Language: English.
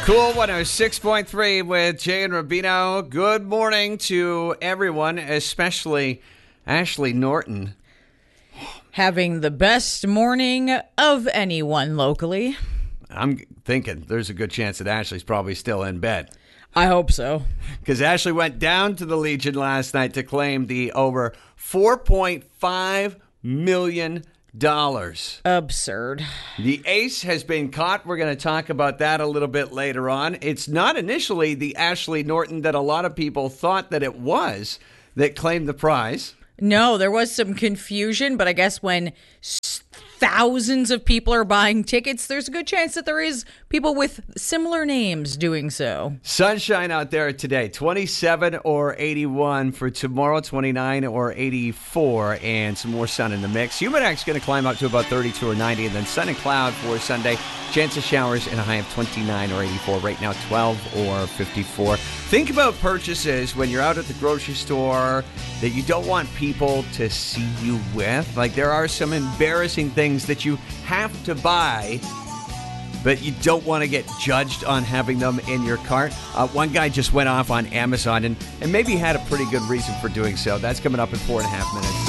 Cool 106.3 with Jay and Rubino. Good morning to everyone, especially Ashley Norton. Having the best morning of anyone locally. I'm thinking there's a good chance that Ashley's probably still in bed. I hope so. Because Ashley went down to the Legion last night to claim the over $4.5 million. Absurd. The ace has been caught. We're going to talk about that a little bit later on. It's not initially the Ashley Norton that a lot of people thought that it was that claimed the prize. No, there was some confusion, but I guess when thousands of people are buying tickets, there's a good chance that there is people with similar names doing so. Sunshine out there today, 27 or 81 for tomorrow, 29 or 84, and some more sun in the mix. Humidex going to climb up to about 32 or 90, and then sun and cloud for Sunday. Chance of showers and a high of 29 or 84. Right now, 12 or 54. Think about purchases when you're out at the grocery store that you don't want people to see you with. Like, there are some embarrassing things that you have to buy, but you don't want to get judged on having them in your cart. One guy just went off on Amazon and maybe had a pretty good reason for doing so. That's coming up in 4.5 minutes.